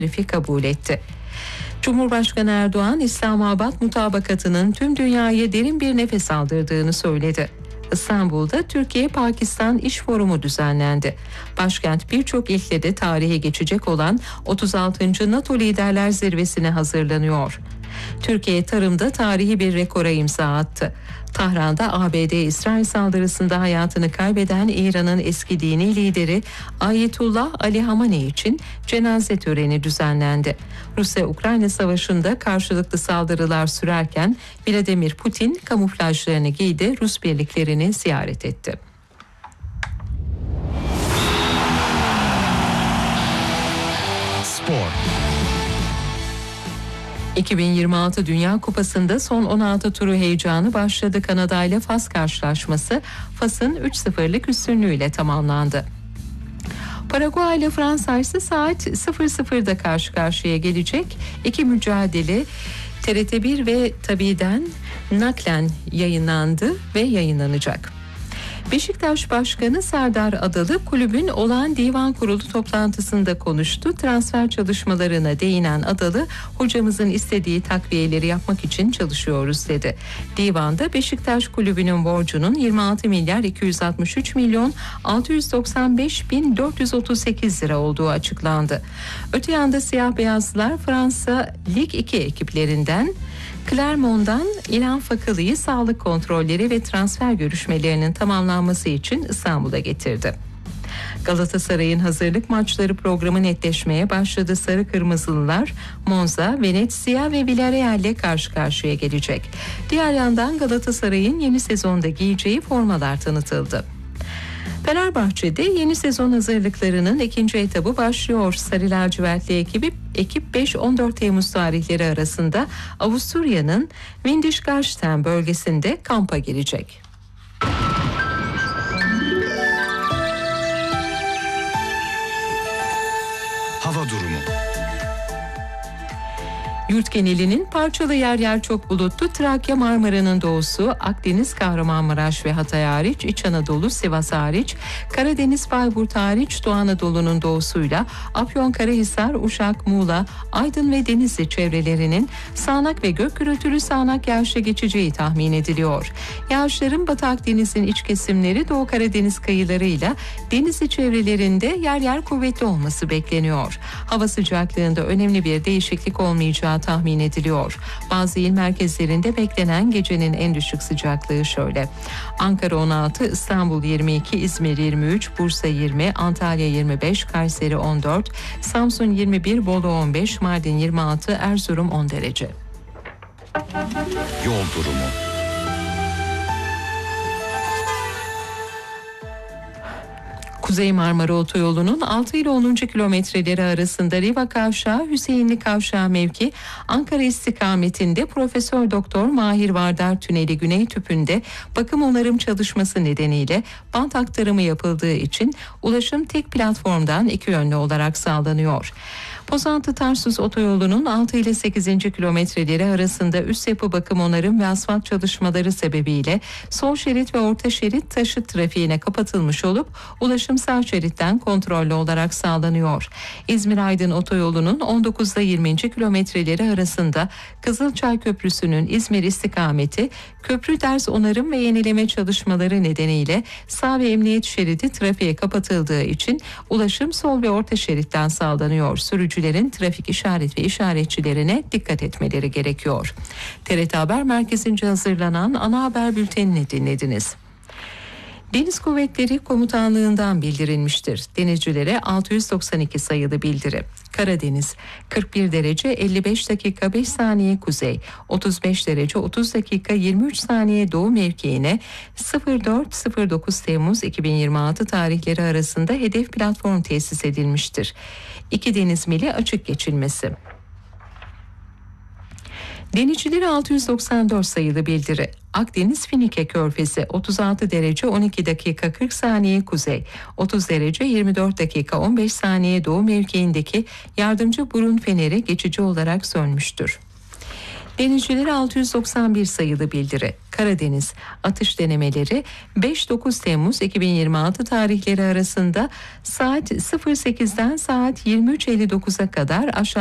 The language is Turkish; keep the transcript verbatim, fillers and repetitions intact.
teklifi kabul etti. Cumhurbaşkanı Erdoğan, İslamabad mutabakatının tüm dünyaya derin bir nefes aldırdığını söyledi. İstanbul'da Türkiye-Pakistan İş Forumu düzenlendi. Başkent birçok ilkle de tarihe geçecek olan otuz altıncı NATO Liderler Zirvesi'ne hazırlanıyor. Türkiye tarımda tarihi bir rekora imza attı. Tahran'da A B D-İsrail saldırısında hayatını kaybeden İran'ın eski dini lideri Ayetullah Ali Hamaney için cenaze töreni düzenlendi. Rusya-Ukrayna savaşında karşılıklı saldırılar sürerken Vladimir Putin kamuflajlarını giydi, Rus birliklerini ziyaret etti. Spor. iki bin yirmi altı Dünya Kupası'nda son on altı turu heyecanı başladı. Kanada ile Fas karşılaşması Fas'ın üç sıfırlık üstünlüğüyle tamamlandı. Paraguay ile Fransa ise saat sıfır sıfırda karşı karşıya gelecek. İki mücadele T R T bir ve Tabi'den naklen yayınlandı ve yayınlanacak. Beşiktaş Başkanı Serdar Adalı kulübün olağan divan kurulu toplantısında konuştu. Transfer çalışmalarına değinen Adalı, hocamızın istediği takviyeleri yapmak için çalışıyoruz dedi. Divanda Beşiktaş kulübünün borcunun yirmi altı milyar iki yüz altmış üç milyon altı yüz doksan beş bin dört yüz otuz sekiz lira olduğu açıklandı. Öte yanda siyah beyazlılar Fransa Lig iki ekiplerinden Clermont'dan İlhan Fakılı'yı sağlık kontrolleri ve transfer görüşmelerinin tamamlanması için İstanbul'a getirdi. Galatasaray'ın hazırlık maçları programı netleşmeye başladı. Sarı Kırmızılılar Monza, Venezia ve Villarreal ile karşı karşıya gelecek. Diğer yandan Galatasaray'ın yeni sezonda giyeceği formalar tanıtıldı. Fenerbahçe'de yeni sezon hazırlıklarının ikinci etabı başlıyor. Sarı lacivertli ekibi ekip beş on dört Temmuz tarihleri arasında Avusturya'nın Windesgarten bölgesinde kampa girecek. Hava durumu. Yurt genelinin parçalı yer yer çok bulutlu. Trakya, Marmara'nın doğusu, Akdeniz, Kahramanmaraş ve Hatay hariç, İç Anadolu, Sivas hariç, Karadeniz, Bayburt hariç, Doğu Anadolu'nun doğusuyla Afyonkarahisar, Uşak, Muğla, Aydın ve Denizli çevrelerinin sağanak ve gök gürültülü sağanak yağışla geçeceği tahmin ediliyor. Yağışların Batı Akdeniz'in iç kesimleri, Doğu Karadeniz kıyılarıyla Denizli çevrelerinde yer yer kuvvetli olması bekleniyor. Hava sıcaklığında önemli bir değişiklik olmayacağı tahmin ediliyor. Bazı il merkezlerinde beklenen gecenin en düşük sıcaklığı şöyle: Ankara on altı, İstanbul yirmi iki, İzmir yirmi üç, Bursa yirmi, Antalya yirmi beş, Kayseri on dört, Samsun yirmi bir, Bolu on beş, Mardin yirmi altı, Erzurum on derece. Yol durumu. Kuzey Marmara Otoyolu'nun altı ile onuncu kilometreleri arasında Riva Kavşağı, Hüseyinli Kavşağı mevki Ankara istikametinde Profesör Doktor Mahir Vardar Tüneli Güney Tüpü'nde bakım onarım çalışması nedeniyle bant aktarımı yapıldığı için ulaşım tek platformdan iki yönlü olarak sağlanıyor. Pozantı Tarsus Otoyolu'nun altı ile sekizinci kilometreleri arasında üst yapı bakım onarım ve asfalt çalışmaları sebebiyle sol şerit ve orta şerit taşıt trafiğine kapatılmış olup ulaşım sağ şeritten kontrollü olarak sağlanıyor. İzmir-Aydın Otoyolu'nun on dokuz ile yirminci kilometreleri arasında Kızılçay Köprüsü'nün İzmir istikameti köprü ders onarım ve yenileme çalışmaları nedeniyle sağ ve emniyet şeridi trafiğe kapatıldığı için ulaşım sol ve orta şeritten sağlanıyor. Sürücülerin trafik işaret ve işaretçilerine dikkat etmeleri gerekiyor. T R T Haber Merkezi'nce hazırlanan ana haber bültenini dinlediniz. Deniz Kuvvetleri Komutanlığı'ndan bildirilmiştir. Denizcilere altı yüz doksan iki sayılı bildiri. Karadeniz kırk bir derece elli beş dakika beş saniye kuzey, otuz beş derece otuz dakika yirmi üç saniye doğu mevkiine sıfır dört sıfır dokuz Temmuz iki bin yirmi altı tarihleri arasında hedef platform tesis edilmiştir. İki deniz mili açık geçilmesi. Denizcilere altı yüz doksan dört sayılı bildiri. Akdeniz Finike Körfezi otuz altı derece on iki dakika kırk saniye kuzey, otuz derece yirmi dört dakika on beş saniye doğu mevkiindeki yardımcı burun feneri geçici olarak sönmüştür. Denizcileri altı yüz doksan bir sayılı bildiri. Karadeniz atış denemeleri beş dokuz Temmuz iki bin yirmi altı tarihleri arasında saat sıfır sekizden saat yirmi üç elli dokuza kadar aşağı